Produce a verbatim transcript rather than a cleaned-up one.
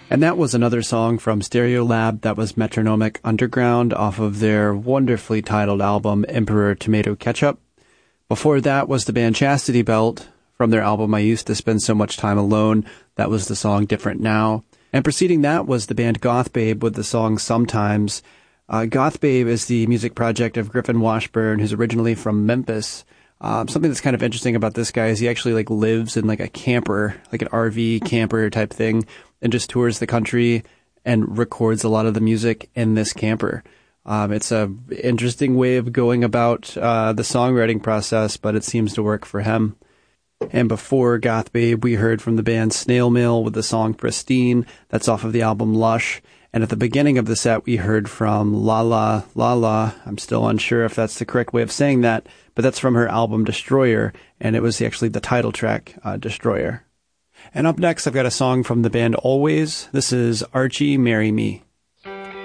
And that was another song from Stereolab. That was Metronomic Underground off of their wonderfully titled album Emperor Tomato Ketchup. Before that was the band Chastity Belt from their album I Used to Spend So Much Time Alone. That was the song Different Now. And preceding that was the band Goth Babe with the song Sometimes. Uh, Goth Babe is the music project of Griffin Washburn, who's originally from Memphis. Um, something that's kind of interesting about this guy is he actually like lives in like a camper, like an R V camper type thing, and just tours the country and records a lot of the music in this camper. Um, it's a interesting way of going about uh, the songwriting process, but it seems to work for him. And before Goth Babe, we heard from the band Snail Mail with the song Pristine. That's off of the album Lush. And at the beginning of the set, we heard from La La La La. I'm still unsure if that's the correct way of saying that, but that's from her album Destroyer, and it was actually the title track, uh, Destroyer. And up next, I've got a song from the band Always. This is Archie, Marry Me.